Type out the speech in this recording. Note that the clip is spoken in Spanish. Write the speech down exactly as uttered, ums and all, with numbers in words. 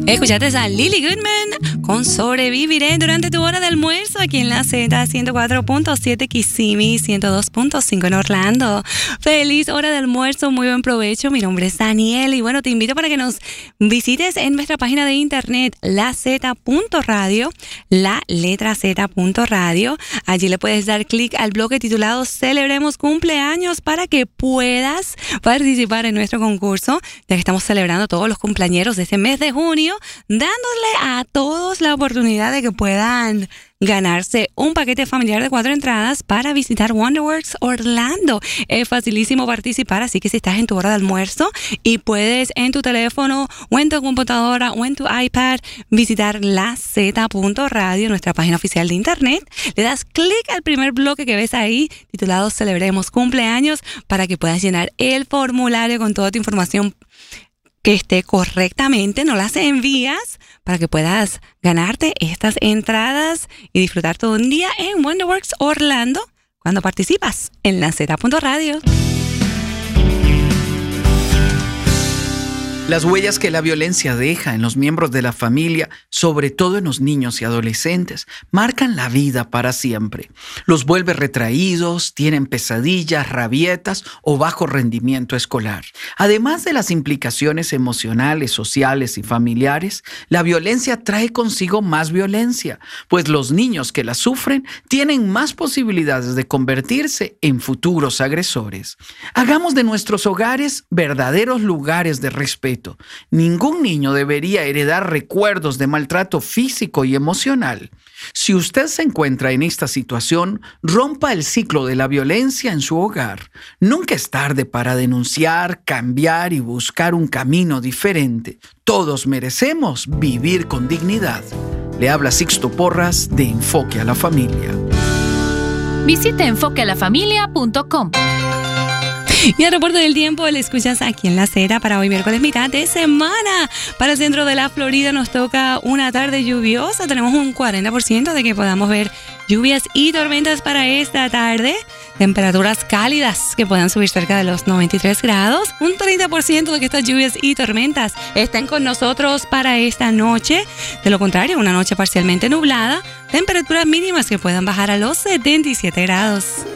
Escuchaste a Lily Goodman con Sobreviviré durante tu hora de almuerzo aquí en la Z ciento cuatro punto siete Kissimmee, ciento dos punto cinco en Orlando. Feliz hora de almuerzo, muy buen provecho. Mi nombre es Daniel y bueno, te invito para que nos visites en nuestra página de internet la z punto radio, la letra z punto radio. Allí le puedes dar clic al bloque titulado Celebremos Cumpleaños para que puedas participar en nuestro concurso, ya que estamos celebrando todos los cumpleañeros de este mes de junio, dándole a todos la oportunidad de que puedan ganarse un paquete familiar de cuatro entradas para visitar Wonderworks Orlando. Es facilísimo participar, así que si estás en tu hora de almuerzo y puedes en tu teléfono o en tu computadora o en tu iPad visitar la z punto radio, nuestra página oficial de internet, le das clic al primer bloque que ves ahí titulado Celebremos Cumpleaños para que puedas llenar el formulario con toda tu información que esté correctamente, no las envías para que puedas ganarte estas entradas y disfrutar todo un día en Wonderworks Orlando cuando participas en la Z punto radio. Las huellas que la violencia deja en los miembros de la familia, sobre todo en los niños y adolescentes, marcan la vida para siempre. Los vuelve retraídos, tienen pesadillas, rabietas o bajo rendimiento escolar. Además de las implicaciones emocionales, sociales y familiares, la violencia trae consigo más violencia, pues los niños que la sufren tienen más posibilidades de convertirse en futuros agresores. Hagamos de nuestros hogares verdaderos lugares de respeto. Ningún niño debería heredar recuerdos de maltrato físico y emocional. Si usted se encuentra en esta situación, rompa el ciclo de la violencia en su hogar. Nunca es tarde para denunciar, cambiar y buscar un camino diferente. Todos merecemos vivir con dignidad. Le habla Sixto Porras de Enfoque a la Familia. Visite enfoque a la familia punto com. Y el reporte del tiempo lo escuchas aquí en la Z para hoy miércoles mitad de semana. Para el centro de la Florida nos toca una tarde lluviosa. Tenemos un cuarenta por ciento de que podamos ver lluvias y tormentas para esta tarde. Temperaturas cálidas que puedan subir cerca de los noventa y tres grados. Un treinta por ciento de que estas lluvias y tormentas estén con nosotros para esta noche. De lo contrario, una noche parcialmente nublada. Temperaturas mínimas que puedan bajar a los setenta y siete grados.